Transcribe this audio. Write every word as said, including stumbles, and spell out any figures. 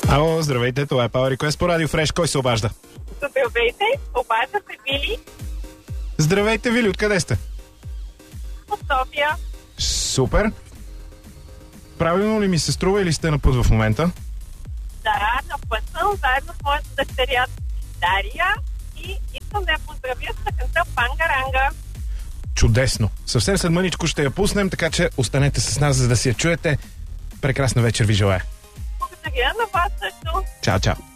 Ало, здравейте, това е Power Request по Радио Фреш. Кой се обажда? Здравейте, обажда се Вили Здравейте, Вили, откъде сте? от София. Супер. Правилно ли ми се струва или сте на път в момента? Да, на път съм, заедно с моята дъщеря Дария и искам да я поздравя с песента Пангаранга. Чудесно. Съвсем след мъничко ще я пуснем, така че останете с нас, за да си я чуете. Прекрасна вечер ви желая. Благодаря на вас също. Чао, чао.